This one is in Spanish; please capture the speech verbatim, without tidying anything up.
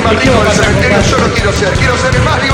padrino del cementerio yo no quiero ser. Quiero ser el más